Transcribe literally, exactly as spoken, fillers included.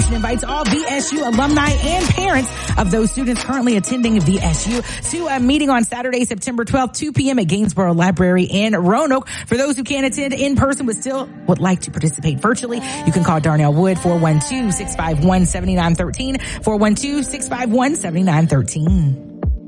Foundation invites all V S U alumni and parents of those students currently attending V S U to a meeting on Saturday, September twelfth, two p.m. at Gainsborough Library in Roanoke. For those who can't attend in person but still would like to participate virtually, you can call Darnell Wood four one two, six five one, seven nine one three, four one two, six five one, seven nine one three.